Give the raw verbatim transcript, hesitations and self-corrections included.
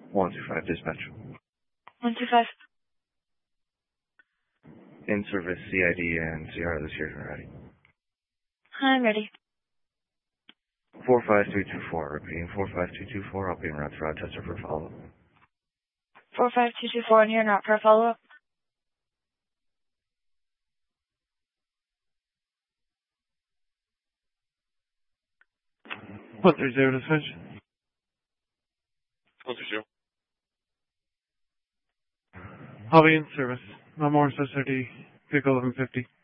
one two five dispatch. one two five. In service C I D and C R this year ready. I'm ready. four five two two four, repeating four five two two four, I'll be en route to Rochester for follow-up. four five two two four, and you're not for a follow-up? one three zero dispatch. one three zero. I'll be in service. No more S S R D, vehicle eleven fifty.